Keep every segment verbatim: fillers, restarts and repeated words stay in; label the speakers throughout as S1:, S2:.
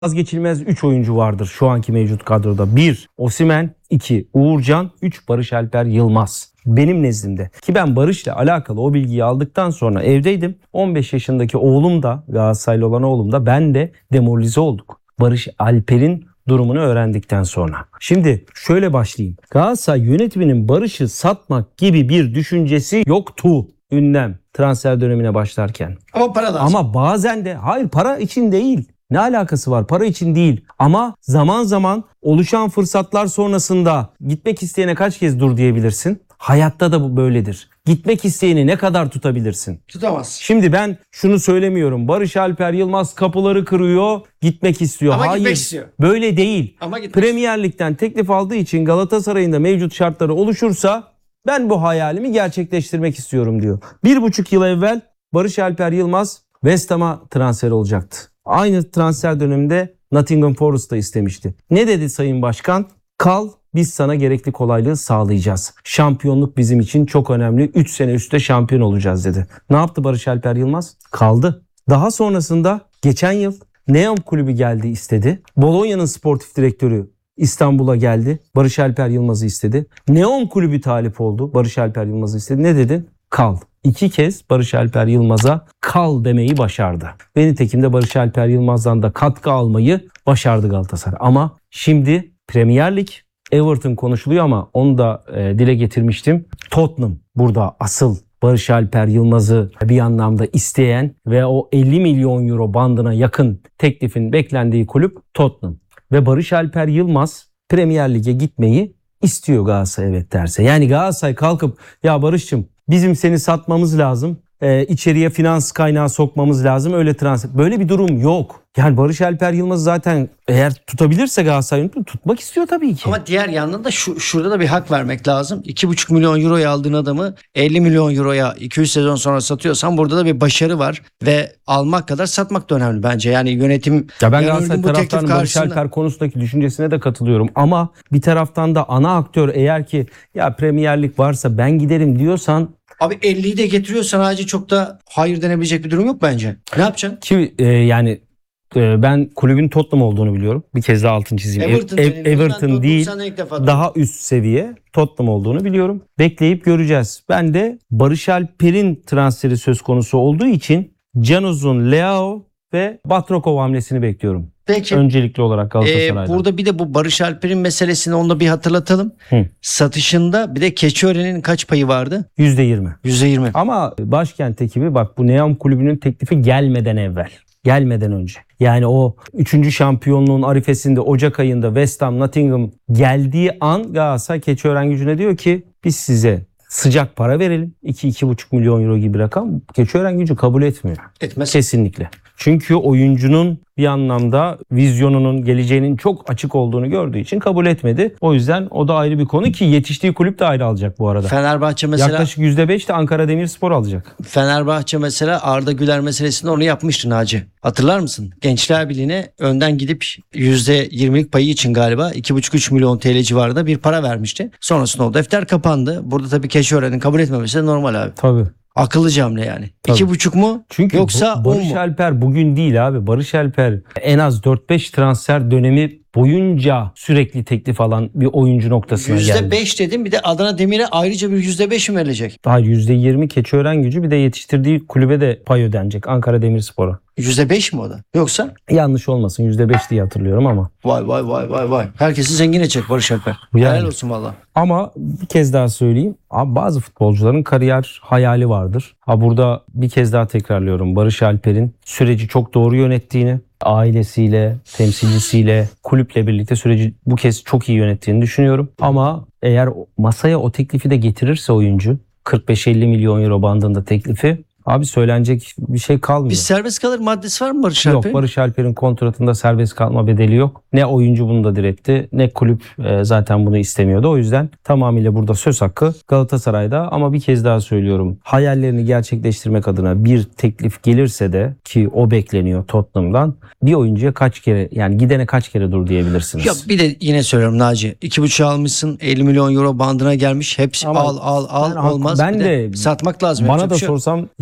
S1: Vazgeçilmez üç oyuncu vardır şu anki mevcut kadroda. bir Osimhen, iki Uğurcan, üç Barış Alper Yılmaz. Benim nezdimde. Ki ben Barış'la alakalı o bilgiyi aldıktan sonra evdeydim. on beş yaşındaki oğlum da, Galatasaraylı olan oğlum da, ben de demoralize olduk. Barış Alper'in durumunu öğrendikten sonra. Şimdi şöyle başlayayım. Galatasaray yönetiminin Barış'ı satmak gibi bir düşüncesi yoktu. Ünlem transfer dönemine başlarken.
S2: Ama para lazım.
S1: Ama bazen de hayır, para için değil. Ne alakası var? Para için değil. Ama zaman zaman oluşan fırsatlar sonrasında gitmek isteyene kaç kez dur diyebilirsin? Hayatta da bu böyledir. Gitmek isteyeni ne kadar tutabilirsin?
S2: Tutamaz.
S1: Şimdi ben şunu söylemiyorum. Barış Alper Yılmaz kapıları kırıyor, gitmek istiyor.
S2: Ama
S1: Hayır,
S2: gitmek istiyor.
S1: böyle değil.
S2: Ama gitmek
S1: Premier Lig'den teklif aldığı için Galatasaray'ın da mevcut şartları oluşursa ben bu hayalimi gerçekleştirmek istiyorum diyor. Bir buçuk yıl evvel Barış Alper Yılmaz West Ham'a transfer olacaktı. Aynı transfer döneminde Nottingham Forest'ta istemişti. Ne dedi Sayın Başkan? Kal, biz sana gerekli kolaylığı sağlayacağız. Şampiyonluk bizim için çok önemli. üç sene üstte şampiyon olacağız dedi. Ne yaptı Barış Alper Yılmaz? Kaldı. Daha sonrasında geçen yıl Neom Kulübü geldi istedi. Bolonya'nın sportif direktörü İstanbul'a geldi. Barış Alper Yılmaz'ı istedi. Neom Kulübü talip oldu. Barış Alper Yılmaz'ı istedi. Ne dedi? Kal. İki kez Barış Alper Yılmaz'a kal demeyi başardı. Ve nitekim de Barış Alper Yılmaz'dan da katkı almayı başardı Galatasaray. Ama şimdi Premier Lig, Everton konuşuluyor ama onu da e, dile getirmiştim. Tottenham burada asıl Barış Alper Yılmaz'ı bir anlamda isteyen ve o elli milyon euro bandına yakın teklifin beklendiği kulüp Tottenham. Ve Barış Alper Yılmaz Premier Lig'e gitmeyi istiyor Galatasaray evet derse. Yani Galatasaray kalkıp ya Barış'cığım bizim seni satmamız lazım, ee, içeriye finans kaynağı sokmamız lazım, öyle transfer. Böyle bir durum yok. Yani Barış Alper Yılmaz zaten eğer tutabilirse Galatasaray tutmak istiyor tabii ki.
S2: Ama diğer yandan da şu, şurada da bir hak vermek lazım. iki buçuk milyon euroya aldığın adamı elli milyon euroya iki üç sezon sonra satıyorsan burada da bir başarı var. Ve almak kadar satmak da önemli bence. Yani yönetim...
S1: Ya ben Galatasaray taraftarının Barış Alper konusundaki düşüncesine de katılıyorum. Ama bir taraftan da ana aktör eğer ki ya Premier Lig varsa ben giderim diyorsan...
S2: Abi elliyi de getiriyorsan hacı çok da hayır denebilecek bir durum yok bence. Ne yapacaksın?
S1: Ki e, yani e, ben kulübün Tottenham olduğunu biliyorum. Bir kez daha altını çizeyim.
S2: Everton,
S1: Ev, Ev, Everton değil, daha üst seviye Tottenham olduğunu biliyorum. Bekleyip göreceğiz. Ben de Barış Alper'in transferi söz konusu olduğu için Can Uzun, Leao ve Batrokov hamlesini bekliyorum.
S2: Peki.
S1: Öncelikli olarak Galatasaray'dan.
S2: Ee, burada bir de bu Barış Alper'in meselesini onunla bir hatırlatalım. Hı. Satışında bir de Keçiören'in kaç payı vardı?
S1: yüzde yirmi.
S2: yüzde yirmi.
S1: Ama Başkent ekibi bak bu Neom Kulübü'nün teklifi gelmeden evvel. Gelmeden önce. Yani o üçüncü şampiyonluğun arifesinde Ocak ayında West Ham, Nottingham geldiği an Galatasaray Keçiörengücü'ne diyor ki biz size sıcak para verelim. iki iki buçuk milyon euro gibi rakam. Keçiörengücü kabul etmiyor.
S2: Etmez.
S1: Kesinlikle. Çünkü oyuncunun bir anlamda vizyonunun, geleceğinin çok açık olduğunu gördüğü için kabul etmedi. O yüzden o da ayrı bir konu ki yetiştiği kulüp de ayrı alacak bu arada.
S2: Fenerbahçe mesela...
S1: Yaklaşık yüzde beş de Ankara Demirspor alacak.
S2: Fenerbahçe mesela Arda Güler meselesinde onu yapmıştı Naci. Hatırlar mısın? Gençler Birliği'ne önden gidip yüzde yirmilik payı için galiba iki buçuk üç milyon T L civarında bir para vermişti. Sonrasında o defter kapandı. Burada tabii Keçiören'in kabul etmemesi de normal abi.
S1: Tabii.
S2: Akıllıca hamle yani.
S1: Tabii.
S2: İki buçuk mu?
S1: Çünkü
S2: yoksa
S1: Barış
S2: on mu?
S1: Alper bugün değil abi. Barış Alper en az dört beş transfer dönemi boyunca sürekli teklif alan bir oyuncu noktasına geldi.
S2: yüzde beş dedim, bir de Adana Demir'e ayrıca bir yüzde beş mi verilecek?
S1: Hayır, yüzde yirmi Keçiörengücü, bir de yetiştirdiği kulübe de pay ödenecek Ankara Demirspor'a.
S2: yüzde beş mi o da? Yoksa?
S1: Yanlış olmasın, yüzde beş diye hatırlıyorum ama.
S2: Vay vay vay vay vay. Herkesi zengin edecek Barış Alper.
S1: Yani.
S2: Helal olsun valla.
S1: Ama bir kez daha söyleyeyim. Abi bazı futbolcuların kariyer hayali vardır. Ha burada bir kez daha tekrarlıyorum. Barış Alper'in süreci çok doğru yönettiğini, ailesiyle, temsilcisiyle, kulüple birlikte süreci bu kez çok iyi yönettiğini düşünüyorum. Ama eğer masaya o teklifi de getirirse oyuncu, kırk beş elli milyon euro bandında teklifi, abi söylenecek bir şey kalmıyor.
S2: Bir serbest kalır maddesi var mı Barış Alper'in?
S1: Yok, Barış Alper'in kontratında serbest kalma bedeli yok. Ne oyuncu bunu da diretti, ne kulüp e, zaten bunu istemiyordu. O yüzden tamamıyla burada söz hakkı Galatasaray'da. Ama bir kez daha söylüyorum. Hayallerini gerçekleştirmek adına bir teklif gelirse de, ki o bekleniyor Tottenham'dan, bir oyuncuya kaç kere, yani gidene kaç kere dur diyebilirsiniz.
S2: Ya bir de yine söylüyorum Naci. iki buçuk almışsın, elli milyon euro bandına gelmiş. Hepsi
S1: Ama
S2: al al al
S1: ben,
S2: olmaz.
S1: Ben
S2: de,
S1: de
S2: satmak lazım.
S1: Bana da
S2: şey
S1: sorsam ya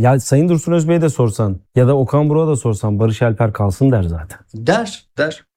S1: Ya Sayın Dursun Özbey'e de sorsan ya da Okan Buruk'a da sorsan Barış Alper kalsın der zaten.
S2: Der, der.